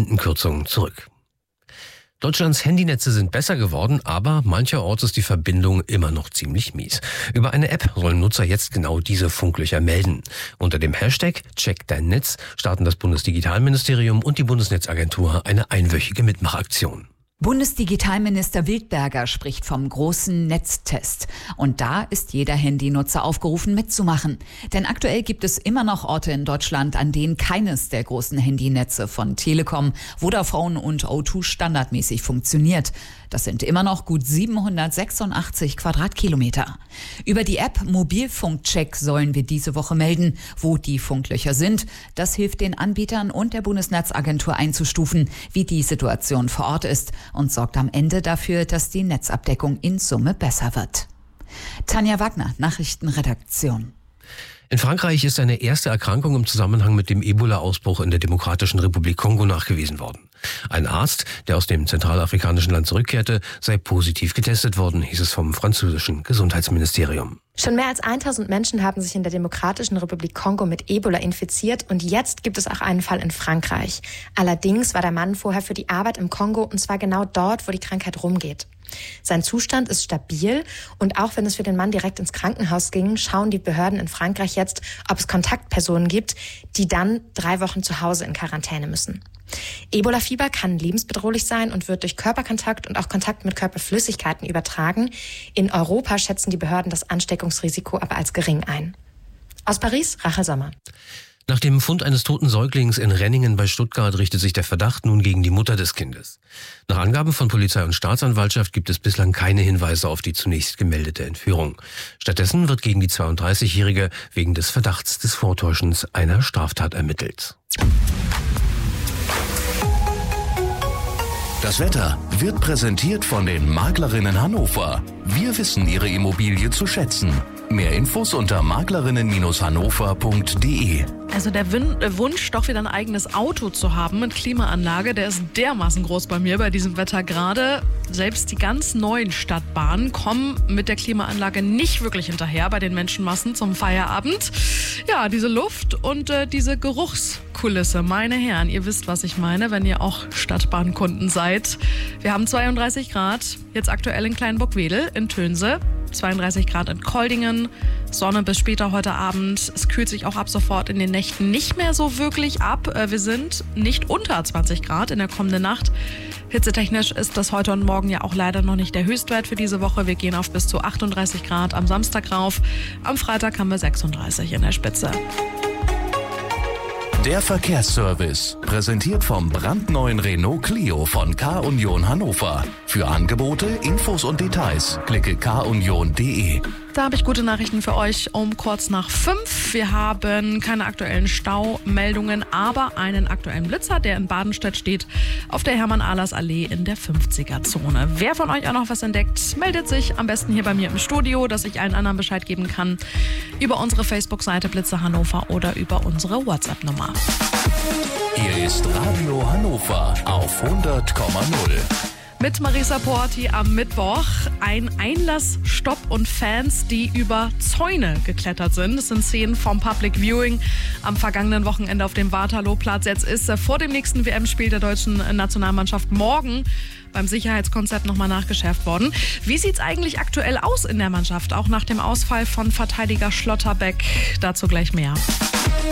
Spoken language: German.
Rentenkürzungen zurück. Deutschlands Handynetze sind besser geworden, aber mancherorts ist die Verbindung immer noch ziemlich mies. Über eine App sollen Nutzer jetzt genau diese Funklöcher melden. Unter dem Hashtag Check dein Netz starten das Bundesdigitalministerium und die Bundesnetzagentur eine einwöchige Mitmachaktion. Bundesdigitalminister Wildberger spricht vom großen Netztest. Und da ist jeder Handynutzer aufgerufen, mitzumachen. Denn aktuell gibt es immer noch Orte in Deutschland, an denen keines der großen Handynetze von Telekom, Vodafone und O2 standardmäßig funktioniert. Das sind immer noch gut 786 Quadratkilometer. Über die App Mobilfunkcheck sollen wir diese Woche melden, wo die Funklöcher sind. Das hilft den Anbietern und der Bundesnetzagentur einzustufen, wie die Situation vor Ort ist, und sorgt am Ende dafür, dass die Netzabdeckung in Summe besser wird. Tanja Wagner, Nachrichtenredaktion. In Frankreich ist eine erste Erkrankung im Zusammenhang mit dem Ebola-Ausbruch in der Demokratischen Republik Kongo nachgewiesen worden. Ein Arzt, der aus dem zentralafrikanischen Land zurückkehrte, sei positiv getestet worden, hieß es vom französischen Gesundheitsministerium. Schon mehr als 1000 Menschen haben sich in der Demokratischen Republik Kongo mit Ebola infiziert und jetzt gibt es auch einen Fall in Frankreich. Allerdings war der Mann vorher für die Arbeit im Kongo und zwar genau dort, wo die Krankheit rumgeht. Sein Zustand ist stabil und auch wenn es für den Mann direkt ins Krankenhaus ging, schauen die Behörden in Frankreich jetzt, ob es Kontaktpersonen gibt, die dann 3 Wochen zu Hause in Quarantäne müssen. Ebola-Fieber kann lebensbedrohlich sein und wird durch Körperkontakt und auch Kontakt mit Körperflüssigkeiten übertragen. In Europa schätzen die Behörden das Ansteckungsrisiko aber als gering ein. Aus Paris, Rachel Sommer. Nach dem Fund eines toten Säuglings in Renningen bei Stuttgart richtet sich der Verdacht nun gegen die Mutter des Kindes. Nach Angaben von Polizei und Staatsanwaltschaft gibt es bislang keine Hinweise auf die zunächst gemeldete Entführung. Stattdessen wird gegen die 32-Jährige wegen des Verdachts des Vortäuschens einer Straftat ermittelt. Das Wetter wird präsentiert von den Maklerinnen Hannover. Wir wissen Ihre Immobilie zu schätzen. Mehr Infos unter maklerinnen-hannover.de. Also der Wunsch, doch wieder ein eigenes Auto zu haben mit Klimaanlage, der ist dermaßen groß bei mir bei diesem Wetter gerade. Selbst die ganz neuen Stadtbahnen kommen mit der Klimaanlage nicht wirklich hinterher bei den Menschenmassen zum Feierabend. Ja, diese Luft und diese Geruchskulisse, meine Herren, ihr wisst, was ich meine, wenn ihr auch Stadtbahnkunden seid. Wir haben 32 Grad, jetzt aktuell in Kleinburg-Wedel, in Tönse. 32 Grad in Koldingen, Sonne bis später heute Abend. Es kühlt sich auch ab sofort in den Nächten nicht mehr so wirklich ab. Wir sind nicht unter 20 Grad in der kommenden Nacht. Hitzetechnisch ist das heute und morgen ja auch leider noch nicht der Höchstwert für diese Woche. Wir gehen auf bis zu 38 Grad am Samstag rauf. Am Freitag haben wir 36 in der Spitze. Der Verkehrsservice, präsentiert vom brandneuen Renault Clio von K-Union Hannover. Für Angebote, Infos und Details klicke kunion.de. Da habe ich gute Nachrichten für euch um kurz nach 5. Wir haben keine aktuellen Staumeldungen, aber einen aktuellen Blitzer, der in Badenstedt steht, auf der Hermann-Ahlers-Allee in der 50er-Zone. Wer von euch auch noch was entdeckt, meldet sich am besten hier bei mir im Studio, dass ich allen anderen Bescheid geben kann, über unsere Facebook-Seite Blitzer Hannover oder über unsere WhatsApp-Nummer. Hier ist Radio Hannover auf 100,0. Mit Marisa Porti am Mittwoch ein Einlass, Stopp und Fans, die über Zäune geklettert sind. Das sind Szenen vom Public Viewing am vergangenen Wochenende auf dem Waterloo-Platz. Jetzt ist vor dem nächsten WM-Spiel der deutschen Nationalmannschaft morgen beim Sicherheitskonzept nochmal nachgeschärft worden. Wie sieht's eigentlich aktuell aus in der Mannschaft, auch nach dem Ausfall von Verteidiger Schlotterbeck? Dazu gleich mehr.